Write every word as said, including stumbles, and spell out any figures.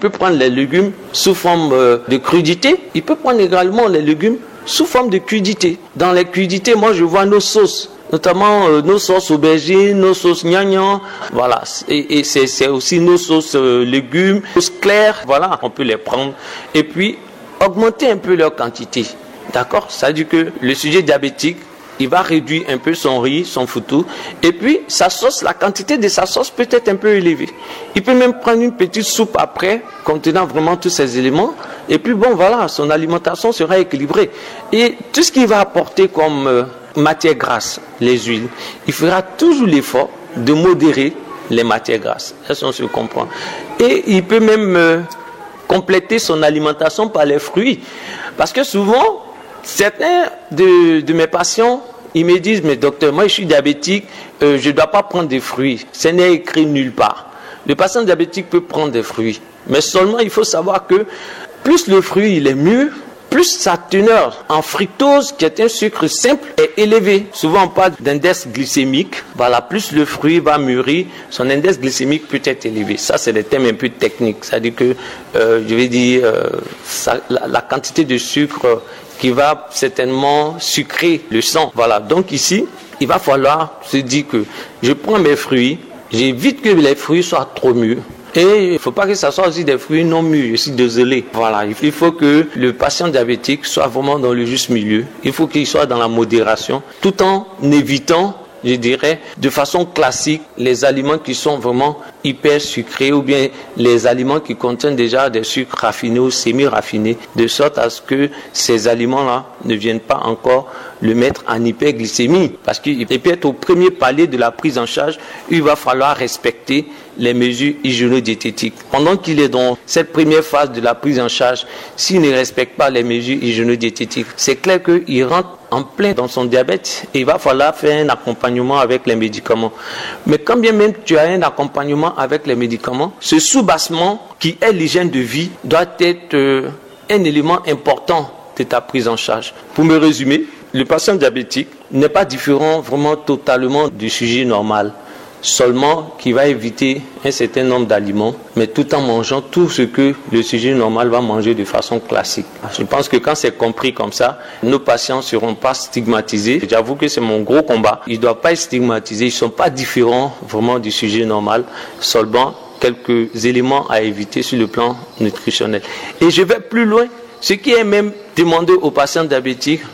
peut prendre les légumes sous forme euh, de crudité. Il peut prendre également les légumes sous forme de crudité. Dans les crudités, moi je vois nos sauces, notamment euh, nos sauces aubergines, nos sauces gnagnan, voilà. Et, et c'est, c'est aussi nos sauces euh, légumes, sauces claires, voilà, on peut les prendre. Et puis, augmenter un peu leur quantité. D'accord? Ça veut dire que le sujet diabétique, il va réduire un peu son riz, son foutou, et puis sa sauce, la quantité de sa sauce peut être un peu élevée. Il peut même prendre une petite soupe après, contenant vraiment tous ces éléments, et puis bon voilà, son alimentation sera équilibrée. Et tout ce qu'il va apporter comme euh, matière grasse, les huiles, il fera toujours l'effort de modérer les matières grasses. Est-ce qu'on se comprend? Et il peut même euh, compléter son alimentation par les fruits, parce que souvent, certains de, de mes patients, ils me disent, mais docteur, moi je suis diabétique, euh, je ne dois pas prendre des fruits. Ce n'est écrit nulle part. Le patient diabétique peut prendre des fruits. Mais seulement il faut savoir que plus le fruit il est mûr, plus sa teneur en fructose, qui est un sucre simple, est élevée. Souvent on parle d'index glycémique. Voilà, plus le fruit va mûrir, son index glycémique peut être élevé. Ça c'est des thèmes un peu techniques. C'est-à-dire que, euh, je vais dire, euh, ça, la, la quantité de sucre qui va certainement sucrer le sang. Voilà, donc ici, il va falloir se dire que je prends mes fruits, j'évite que les fruits soient trop mûrs. Et il ne faut pas que ce soit aussi des fruits non mûrs, je suis désolé. Voilà, il faut que le patient diabétique soit vraiment dans le juste milieu. Il faut qu'il soit dans la modération, tout en évitant, je dirais, de façon classique, les aliments qui sont vraiment hyper sucrés ou bien les aliments qui contiennent déjà des sucres raffinés ou semi-raffinés, de sorte à ce que ces aliments-là ne viennent pas encore le mettre en hyperglycémie. Parce qu'il peut être au premier palier de la prise en charge, il va falloir respecter les mesures hygiéno-diététiques. Pendant qu'il est dans cette première phase de la prise en charge, s'il ne respecte pas les mesures hygiéno-diététiques, c'est clair qu'il rentre en plein dans son diabète et il va falloir faire un accompagnement avec les médicaments. Mais quand bien même tu as un accompagnement avec les médicaments, ce soubassement qui est l'hygiène de vie doit être euh, un élément important de ta prise en charge. Pour me résumer, le patient diabétique n'est pas différent vraiment totalement du sujet normal. Seulement qu'il va éviter un certain nombre d'aliments, mais tout en mangeant tout ce que le sujet normal va manger de façon classique. Je pense que quand c'est compris comme ça, nos patients ne seront pas stigmatisés. J'avoue que c'est mon gros combat. Ils ne doivent pas être stigmatisés, ils ne sont pas différents vraiment du sujet normal, seulement quelques éléments à éviter sur le plan nutritionnel. Et je vais plus loin, ce qui est même demandé aux patients diabétiques,